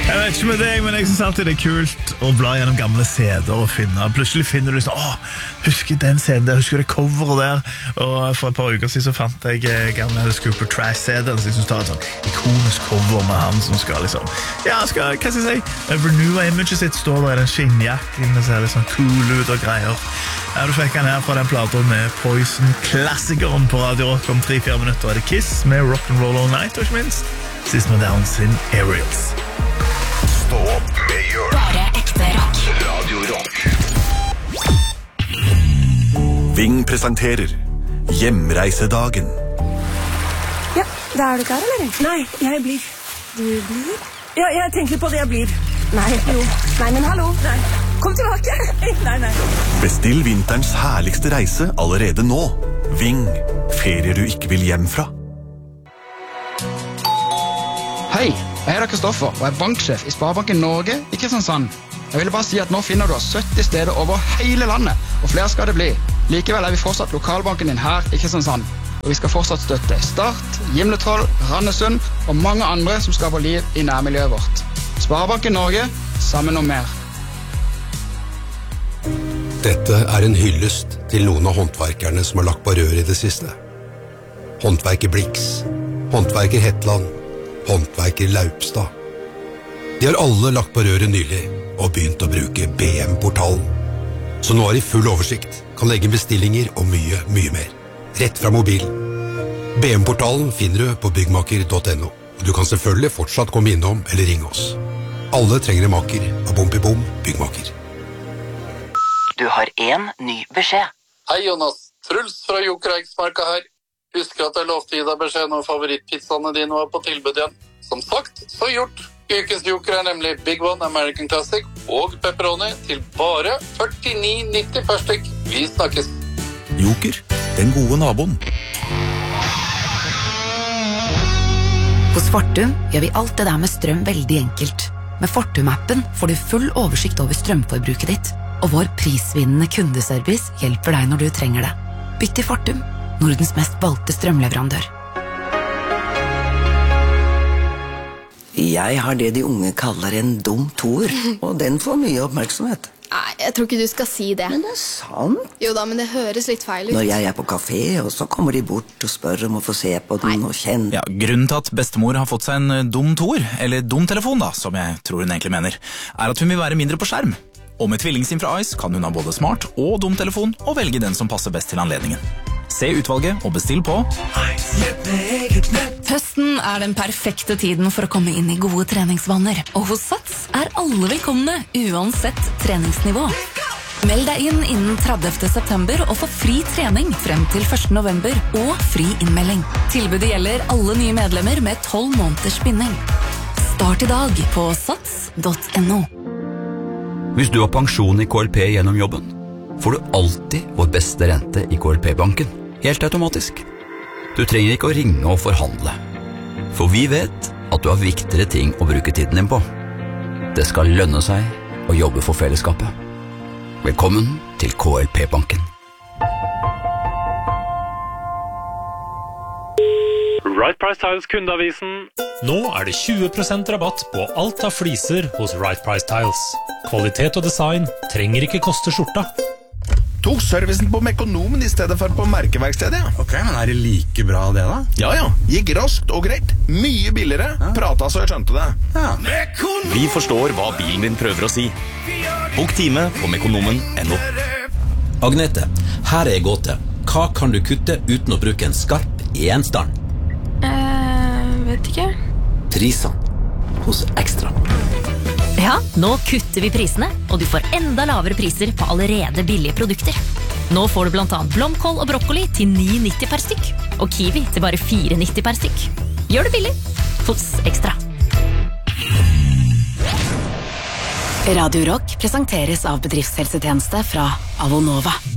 Jeg vet ikke med deg, men jeg synes alltid det kult å bla gjennom gamle CD-er og finne. Plutselig finner du sånn, husker den CD-en der, husker det coveret der. Og for et par uker siden så fant jeg gamle Alice Cooper Trash-CD-en, så jeg synes det var et sånn ikonisk cover med han som skal liksom, hva skal jeg si, renewa imaget sitt, står der i den skinnjakken, og ser litt sånn cool ut og greier. Ja, du fikk han her fra den platen med Poison-klassikeren på Radio Rock om 3-4 minutter. Er det Kiss med Rock'n'Roll All Night, og ikke minst sist med Down sin Aerials. Stå opp med Jørn. Bare ekte rock. Radio Rock. Ving presenterer Hjemreisedagen. Ja, da er du klar, eller? Nei, jeg blir. Du blir? Ja, jeg tenker på det jeg blir. Nei, jo. Nei, men hallo. Nei. Kom tilbake. Nei. Bestill vinterens herligste reise allerede nå. Ving. Ferier du ikke vil hjem fra. Hei, jeg heter Kristoffer og er banksjef i Sparebanken Norge i Kristiansand. Jeg ville bare si at nå finner du oss 70 steder over hele landet, og flere skal det bli. Likevel er vi fortsatt lokalbanken din her i Kristiansand. Og vi skal fortsatt støtte Start, Gimletroll, Randesund og mange andre som skaper liv i nærmiljøet vårt. Sparebanken Norge, sammen om mer. Dette er en hyllest til noen av håndverkerne som har lagt på rør i det siste. Håndverker Blix, håndverker Hetland, håndverker Laupstad. De har alle lagt på røret nylig og begynt å bruke BM-portalen. Så nå har de full oversikt, kan legge bestillinger og mye mer. Rett fra mobilen. BM-portalen finner du på byggmaker.no, og du kan selvfølgelig fortsatt komme innom eller ringe oss. Alle trenger en maker av Bom byggmaker. Du har en ny beskjed. Hei Jonas, Truls fra Joker Eiksmarka her. Husker at jeg lovte å gi deg beskjed når favorittpizzaene dine var på tilbud igjen. Som sagt, så gjort. Ukens Joker er nemlig Big One American Classic og pepperoni til bare 49,90 per stykk. Vi snakkes. Joker, den gode naboen. Hos Fortum gjør vi alt det der med strøm veldig enkelt. Med Fortum-appen får du full oversikt over strømforbruket ditt, og vår prisvinnende kundeservice hjelper deg når du trenger det. Bytt til Fortum, Nordens mest valgte strømleverandør. Jeg har det de unge kaller en dum toer, og den får mye oppmerksomhet. Nei, jeg tror ikke du skal si det. Men det er sant. Jo da, men det høres litt feil ut. Når jeg er på kafé, og så kommer de bort og spør om å få se på den og kjenne. Ja, grunnen til at bestemor har fått seg en dum toer, eller dum telefon da, som jeg tror hun egentlig mener, er at hun vil være mindre på skjerm. Og med tvillingsim fra Ice kan hun ha både smart og dum telefon og velge den som passer best til anledningen. Se utvalget og bestill på Høsten er den perfekte tiden for å komme inn i gode treningsvaner, og hos Sats er alle velkomne, uansett treningsnivå. Meld deg inn innen 30. september og få fri trening frem til 1. november og fri innmelding. Tilbudet gjelder alle nye medlemmer med 12 måneders binding. Start i dag på sats.no. Hvis du har pensjon i KLP gjennom jobben, får du alltid vår beste rente i KLP-banken, helt automatisk. Du trenger ikke å ringe og forhandle, for vi vet at du har viktigere ting å bruke tiden din på. Det skal lønne seg å jobbe for fellesskapet. Velkommen til KLP-banken. Right Price Tiles kundeavisen. Nå er det 20% rabatt på alt av fliser hos Right Price Tiles. Kvalitet og design trenger ikke koste skjorta. Tok servicen på Mekonomen i stedet for på merkeverkstedet. Ja. Ok, men er det like bra det da? Ja, gikk raskt og greit. Mye billigere, prata så jeg skjønte det. Ja. Vi forstår hva bilen din prøver å si. Bok time på mekonomen.no. Agnete, her er jeg gåte. Hva kan du kutte uten å bruke en skarp gjenstand? Vet ikke. Prisene hos Ekstra. Ja, nå kutter vi prisene, og du får enda lavere priser på allerede billige produkter. Nå får du blant annet blomkål og brokkoli til 9,90 per stykk, og kiwi til bare 4,90 per stykk. Gjør det billig hos Ekstra. Radio Rock presenteres av bedriftshelsetjeneste fra Avonova.